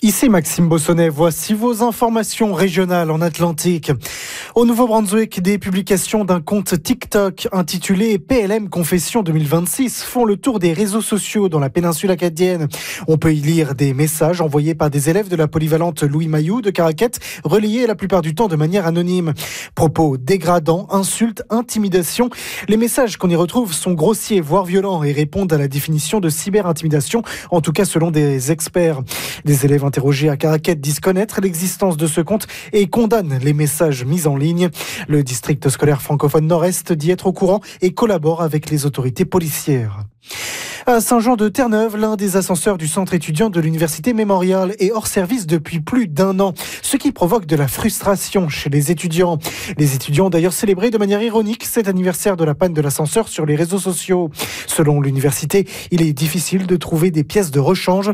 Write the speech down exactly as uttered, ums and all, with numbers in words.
Ici Maxime Bossonnet, voici vos informations régionales en Atlantique. Au Nouveau-Brunswick, des publications d'un compte TikTok intitulé P L M Confession deux mille vingt-six font le tour des réseaux sociaux dans la péninsule acadienne. On peut y lire des messages envoyés par des élèves de la polyvalente Louis Mailloux de Caraquette, relayés la plupart du temps de manière anonyme. Propos dégradants, insultes, intimidations. Les messages qu'on y retrouve sont grossiers, voire violents et répondent à la définition de cyber-intimidation, en tout cas selon des experts. Des élèves interrogés à Caraquette disent connaître l'existence de ce compte et condamnent les messages mis en ligne. Le district scolaire francophone Nord-Est dit être au courant et collabore avec les autorités policières. À Saint-Jean-de-Terre-Neuve, l'un des ascenseurs du centre étudiant de l'Université Mémorial est hors service depuis plus d'un an, ce qui provoque de la frustration chez les étudiants. Les étudiants ont d'ailleurs célébré de manière ironique cet anniversaire de la panne de l'ascenseur sur les réseaux sociaux. Selon l'université, il est difficile de trouver des pièces de rechange